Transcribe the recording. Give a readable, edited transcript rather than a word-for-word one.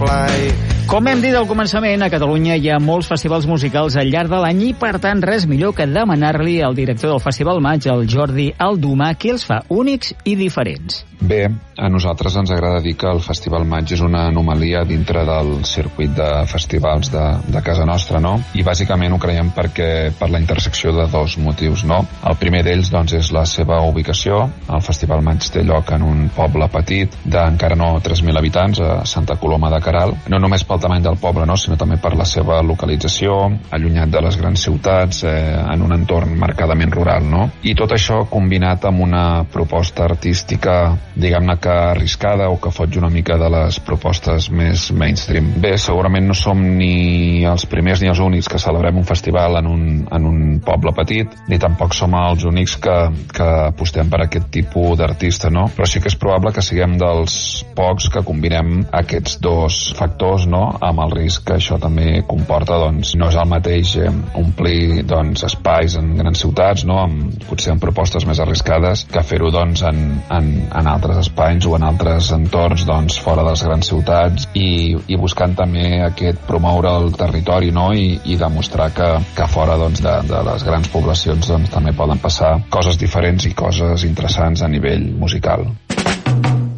Com hem dit al començament, a Catalunya hi ha molts festivals musicals al llarg de l'any i, per tant, res millor que demanar-li al director del Festival Maig, el Jordi Aldomà, què els fa únics i diferents. Bé, a nosaltres ens agrada dir que el Festival Maig és una anomalia dintre del circuit de festivals de casa nostra, no? I bàsicament ho creiem per la intersecció de dos motius, no? El primer d'ells, doncs, és la seva ubicació. El Festival Maig té lloc en un poble petit d'encara no 3.000 habitants, a Santa Coloma de Queralt. No només pel tamany del poble, no? Sinó també per la seva localització, allunyat de les grans ciutats, en un entorn marcadament rural, no? I tot això combinat amb una proposta artística, diguem-ne que arriscada o que foig una mica de les propostes més mainstream. Bé, segurament no som ni els primers ni els únics que celebrem un festival en un poble petit, ni tampoc som els únics que apostem per aquest tipus d'artista, no? Però sí que és probable que siguem dels pocs que combinem aquests dos factors, no? Amb el risc que això també comporta, doncs, no és el mateix omplir, doncs, espais en grans ciutats, no? Potser amb propostes més arriscades, que fer-ho, doncs, en altres espais o en altres entorns, doncs, fora de les grans ciutats i buscant també promoure el territori, no? I demostrar que fora, doncs, de les grans poblacions, doncs, també poden passar coses diferents i coses interessants a nivell musical.